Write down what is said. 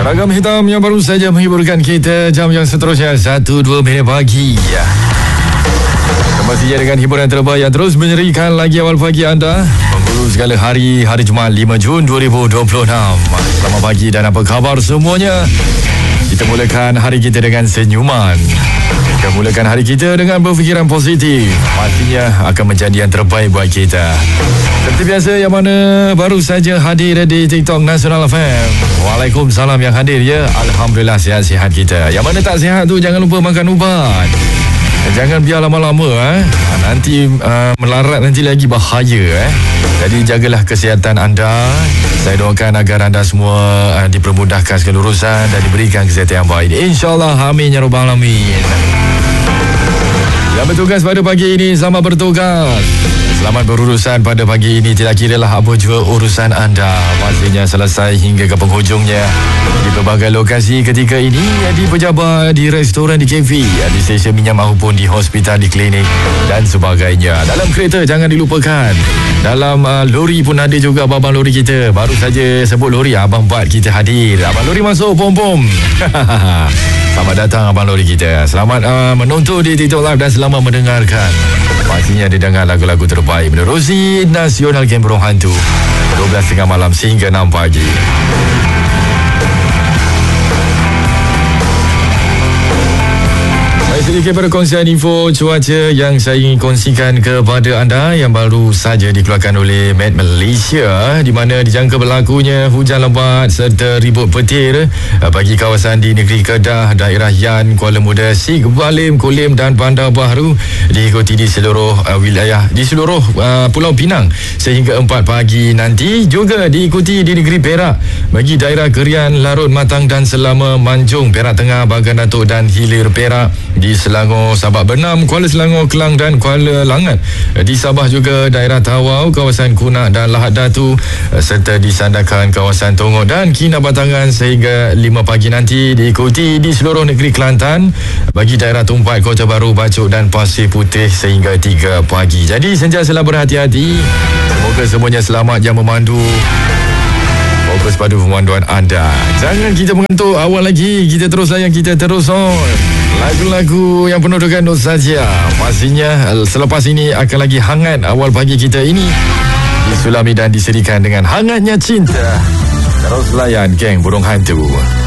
Ragam hitam yang baru saja menghiburkan kita. Jam yang seterusnya 1-2 minit pagi. Kembali dengan hiburan terbaik yang terus menyerikan lagi awal pagi anda. Penghulu segala hari Jumaat 5 Jun 2026. Selamat pagi dan apa khabar semuanya. Kita mulakan hari kita dengan senyuman. Kita mulakan hari kita dengan berfikiran positif. Pastinya akan menjadi yang terbaik buat kita. Seperti biasa, yang mana baru saja hadir di TikTok Nasional FM. Waalaikumsalam yang hadir ya. Alhamdulillah sihat-sihat kita. Yang mana tak sihat tu jangan lupa makan ubat. Jangan biar lama-lama nanti melarat nanti lagi bahaya Jadi jagalah kesihatan anda. Saya doakan agar anda semua dipermudahkan segala urusan dan diberikan kesihatan yang baik, InsyaAllah, amin ya rabbal alamin. Yang bertugas pada pagi ini, selamat bertugas. Selamat berurusan pada pagi ini. Tidak kiralah apa jua urusan anda, pastinya selesai hingga ke penghujungnya. Di pelbagai lokasi ketika ini, di pejabat, di restoran, di kafe, di stesen minyak maupun di hospital, di klinik dan sebagainya. Dalam kereta jangan dilupakan. Dalam lori pun ada juga abang lori kita. Baru saja sebut lori, Abang Bat kita hadir. Abang lori masuk, pom-pom. Selamat datang Abang lori kita. Selamat menonton di TikTok Live dan selamat mendengarkan. Pastinya didengar lagu-lagu terbaik menerusi Nasional Game Burung Hantu 12.30 malam sehingga 6 pagi. Sedikit perkongsian info cuaca yang saya ingin kongsikan kepada anda yang baru saja dikeluarkan oleh Met Malaysia, di mana dijangka berlakunya hujan lebat serta ribut petir bagi kawasan di negeri Kedah, daerah Yan, Kuala Muda, Sig, Balim, Kulim dan Bandar Baru, diikuti di seluruh wilayah di seluruh Pulau Pinang sehingga 4 pagi nanti, juga diikuti di negeri Perak bagi daerah Kerian, Larut, Matang dan Selama, Manjung, Perak Tengah, Bagan Datuk dan Hilir Perak, di Selangor, Sabak Bernam, Kuala Selangor, Kelang dan Kuala Langat. Di Sabah juga daerah Tawau, kawasan Kunak dan Lahad Datu, serta di Sandakan, kawasan Tongok dan Kinabatangan sehingga 5 pagi nanti, diikuti di seluruh negeri Kelantan bagi daerah Tumpat, Kota Baru, Bacok dan Pasir Putih sehingga 3 pagi. Jadi sentiasalah berhati-hati. Semoga semuanya selamat jam memandu. Fokus pada pemanduan anda. Jangan kita mengantuk awal lagi. Kita terus layan, kita terus on. Lagu-lagu yang penuh dengan nostalgia. Pastinya selepas ini akan lagi hangat awal pagi kita ini. Disulami dan diserikan dengan hangatnya cinta. Terus layan geng Burung Hantu.